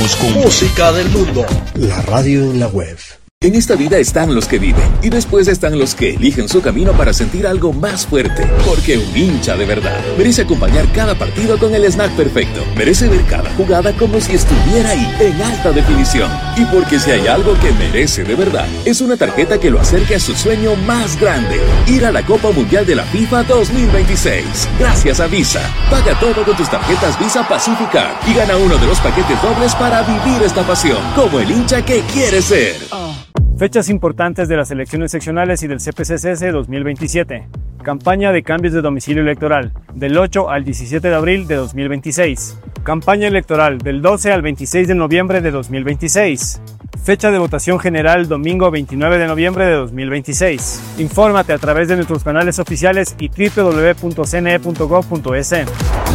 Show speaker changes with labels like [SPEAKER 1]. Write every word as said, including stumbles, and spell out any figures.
[SPEAKER 1] Con música del mundo. La radio en la web.
[SPEAKER 2] En esta vida están los que viven y después están los que eligen su camino para sentir algo más fuerte. Porque un hincha de verdad merece acompañar cada partido con el snack perfecto. Merece ver cada jugada como si estuviera ahí, en alta definición. Y porque si hay algo que merece de verdad, es una tarjeta que lo acerque a su sueño más grande: ir a la Copa Mundial de la FIFA dos mil veintiséis. Gracias a Visa. Paga todo con tus tarjetas Visa Pacificar y gana uno de los paquetes dobles para vivir esta pasión, como el hincha que quiere ser.
[SPEAKER 3] Fechas importantes de las elecciones seccionales y del C P C C S dos mil veintisiete. Campaña de cambios de domicilio electoral, del ocho al diecisiete de abril de dos mil veintiséis. Campaña electoral, del doce al veintiséis de noviembre de dos mil veintiséis. Fecha de votación general, domingo veintinueve de noviembre de dos mil veintiséis. Infórmate a través de nuestros canales oficiales y doble u doble u doble u punto c n e punto gov punto es.